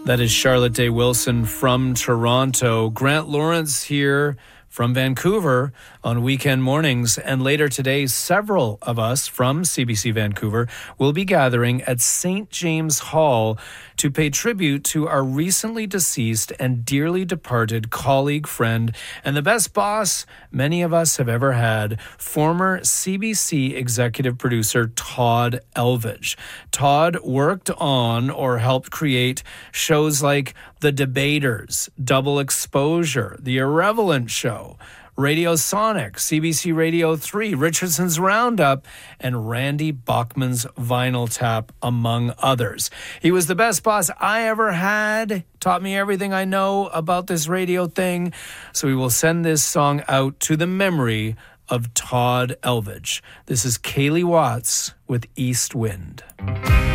That is Charlotte Day Wilson from Toronto. Grant Lawrence here from Vancouver on weekend mornings. And later today, several of us from CBC Vancouver will be gathering at St. James Hall to pay tribute to our recently deceased and dearly departed colleague, friend, and the best boss many of us have ever had, former CBC executive producer Todd Elvidge. Todd worked on or helped create shows like The Debaters, Double Exposure, The Irrelevant Show, Radio Sonic, CBC Radio 3, Richardson's Roundup, and Randy Bachman's Vinyl Tap, among others. He was the best boss I ever had, taught me everything I know about this radio thing. So we will send this song out to the memory of Todd Elvidge. This is Kaylee Watts with East Wind.